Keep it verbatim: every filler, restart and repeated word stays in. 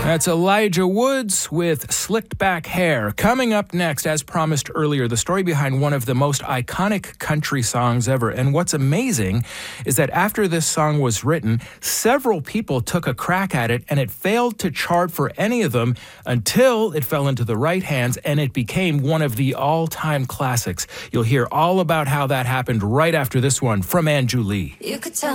That's Elijah Woods with Slicked Back Hair. Coming up next, as promised earlier, the story behind one of the most iconic country songs ever. And what's amazing is that after this song was written, several people took a crack at it, and it failed to chart for any of them until it fell into the right hands and it became one of the all-time classics. You'll hear all about how that happened right after this one from Anju Lee. You could tell